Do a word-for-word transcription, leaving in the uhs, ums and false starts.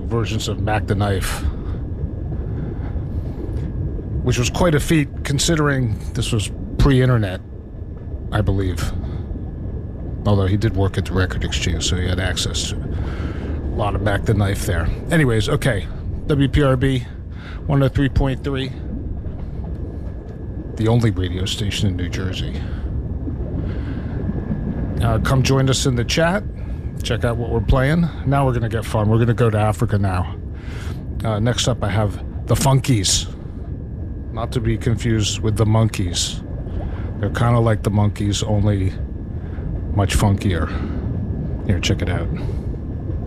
versions of Mac the Knife, which was quite a feat considering this was pre-internet, I believe. Although he did work at the Record Exchange, so he had access to a lot of Mac the Knife there. Anyways, okay, W P R B one oh three point three, the only radio station in New Jersey. Uh, come join us in the chat. Check out what we're playing. Now we're going to get fun. We're going to go to Africa now. Uh, next up, I have the Funkies. Not to be confused with the Monkees. They're kind of like the Monkees, only much funkier. Here, check it out.